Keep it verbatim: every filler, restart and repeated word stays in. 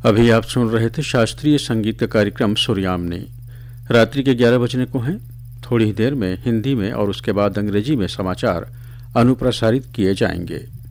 अभी आप सुन रहे थे शास्त्रीय संगीत का कार्यक्रम सूर्यामनी। रात्रि के ग्यारह बजने को हैं। थोड़ी ही देर में हिंदी में और उसके बाद अंग्रेजी में समाचार अनुप्रसारित किए जाएंगे।